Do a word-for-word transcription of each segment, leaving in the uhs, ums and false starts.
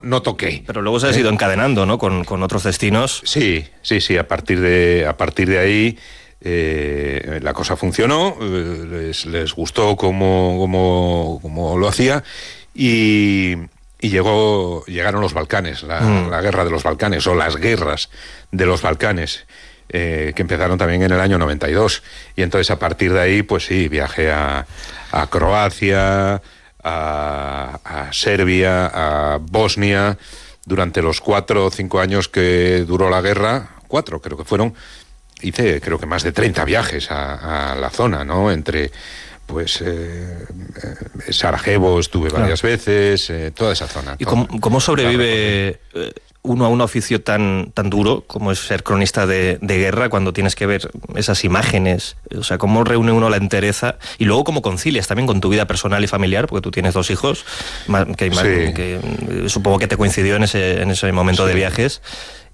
no toqué. Pero luego se has ¿Eh? ido encadenando, ¿no? Con, con otros destinos. Sí, sí, sí. A partir de, a partir de ahí eh, la cosa funcionó, eh, les, les gustó cómo, cómo, cómo lo hacía y, y llegó, llegaron los Balcanes, la, mm. la guerra de los Balcanes o las guerras de los Balcanes. Eh, que empezaron también en el año noventa y dos. Y entonces a partir de ahí, pues sí, viajé a, a Croacia, a, a Serbia, a Bosnia, durante los cuatro o cinco años que duró la guerra, cuatro creo que fueron, hice creo que más de treinta viajes a, a la zona, ¿no? Entre, pues, eh, eh, Sarajevo estuve varias claro. veces, eh, toda esa zona. ¿Y cómo, cómo sobrevive uno a un oficio tan, tan duro como es ser cronista de, de guerra cuando tienes que ver esas imágenes? O sea, ¿cómo reúne uno la entereza? Y luego, ¿cómo concilias también con tu vida personal y familiar? Porque tú tienes dos hijos, que, sí. que supongo que te coincidió en ese, en ese momento sí. de viajes.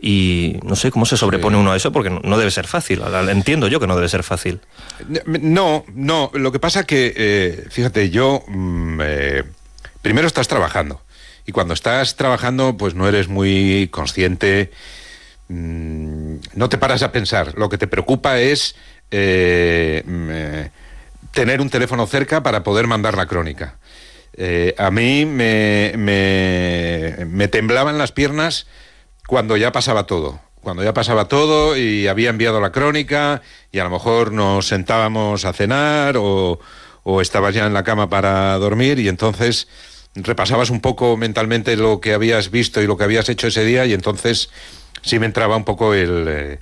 Y no sé, ¿cómo se sobrepone sí. uno a eso? Porque no, no debe ser fácil. Entiendo yo que no debe ser fácil. No, no. Lo que pasa que, eh, fíjate, yo... Eh, primero estás trabajando. Y cuando estás trabajando, pues no eres muy consciente, mmm, no te paras a pensar. Lo que te preocupa es eh, eh, tener un teléfono cerca para poder mandar la crónica. Eh, a mí me, me, me temblaban las piernas cuando ya pasaba todo. Cuando ya pasaba todo y había enviado la crónica y a lo mejor nos sentábamos a cenar o, o estabas ya en la cama para dormir y entonces... repasabas un poco mentalmente lo que habías visto y lo que habías hecho ese día y entonces sí me entraba un poco el,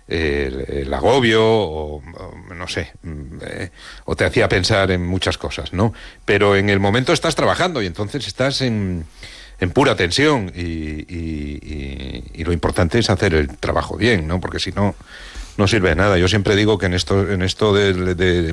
el, el agobio o, o no sé, eh, o te hacía pensar en muchas cosas, ¿no? Pero en el momento estás trabajando y entonces estás en, en pura tensión y, y, y, y lo importante es hacer el trabajo bien, ¿no? Porque si no, no sirve de nada. Yo siempre digo que en esto, en esto de, de,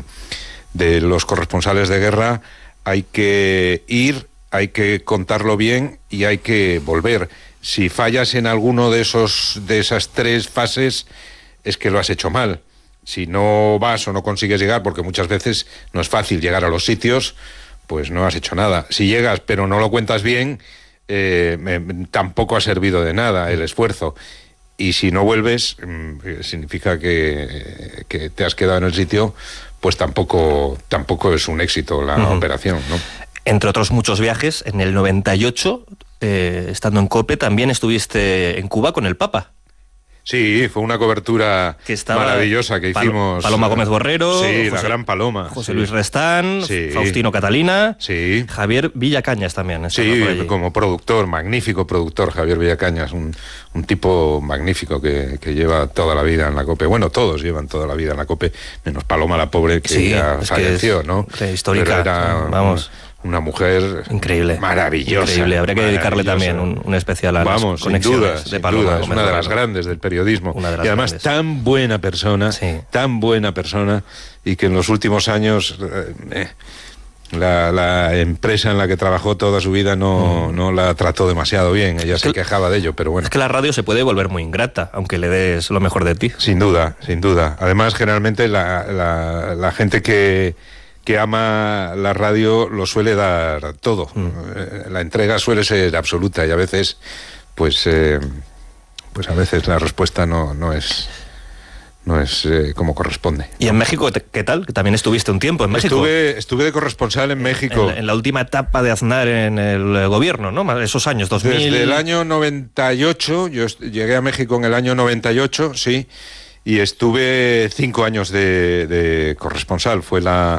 de los corresponsales de guerra hay que ir, hay que contarlo bien y hay que volver. Si fallas en alguno de esos de esas tres fases, es que lo has hecho mal. Si no vas o no consigues llegar, porque muchas veces no es fácil llegar a los sitios, pues no has hecho nada. Si llegas pero no lo cuentas bien, eh, me, tampoco ha servido de nada el esfuerzo. Y si no vuelves, eh, significa que, que te has quedado en el sitio, pues tampoco, tampoco es un éxito la uh-huh. operación, ¿no? Entre otros muchos viajes, en el noventa y ocho, eh, estando en COPE, también estuviste en Cuba con el Papa. Sí, fue una cobertura que maravillosa que hicimos. Paloma Gómez Borrero. Sí, José, la gran Paloma. José sí. Luis Restán, sí. Faustino Catalina, sí. Javier Villacañas también. Sí, como productor, magnífico productor, Javier Villacañas, un, un tipo magnífico que, que lleva toda la vida en la COPE. Bueno, todos llevan toda la vida en la COPE, menos Paloma la pobre que sí, ya falleció, es ¿no? Histórica, era, vamos. Una mujer increíble, maravillosa. Increíble. Habría que dedicarle también un, un especial a Vamos, las conexiones sin duda, de sin Paloma. Duda, es una de las grandes del periodismo. De las y además grandes. tan buena persona, sí. tan buena persona, y que en los últimos años eh, la, la empresa en la que trabajó toda su vida no, mm. no la trató demasiado bien. Ella es se que, quejaba de ello, pero bueno. Es que la radio se puede volver muy ingrata, aunque le des lo mejor de ti. Sin duda, sin duda. Además, generalmente la, la, la gente que... que ama la radio lo suele dar todo. Mm. La entrega suele ser absoluta y a veces, pues, eh, pues a veces la respuesta no, no es, no es eh, como corresponde. ¿Y en México qué tal? Que también estuviste un tiempo en México. Estuve, estuve de corresponsal en México. En, en, en la última etapa de Aznar en el gobierno, ¿no? Esos años, dos mil... Desde el año noventa y ocho, yo llegué a México en el año noventa y ocho, sí. Y estuve cinco años de, de corresponsal. Fue la,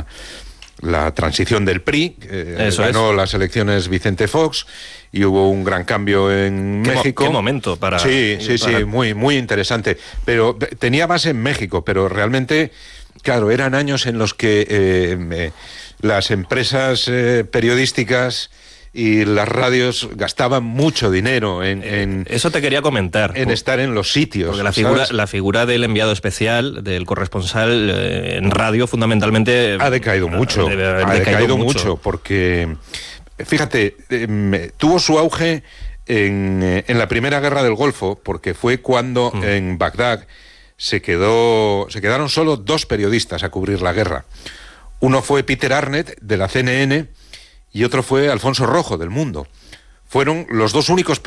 la transición del P R I. Eh, ganó es. las elecciones Vicente Fox y hubo un gran cambio en ¿Qué México. Mo- ¿Qué momento para...? Sí, sí, para... sí, muy, muy interesante. Pero tenía base en México, pero realmente, claro, eran años en los que eh, eh, las empresas eh, periodísticas... y las radios gastaban mucho dinero en... en Eso te quería comentar. En por, estar en los sitios. Porque la figura, la figura del enviado especial, del corresponsal eh, en radio, fundamentalmente... Ha decaído mucho. Ha, ha decaído, decaído mucho. mucho, porque... Fíjate, eh, tuvo su auge en, eh, en la Primera Guerra del Golfo, porque fue cuando mm. en Bagdad se, quedó, se quedaron solo dos periodistas a cubrir la guerra. Uno fue Peter Arnett, de la C N N, y otro fue Alfonso Rojo, del Mundo. fueron los dos únicos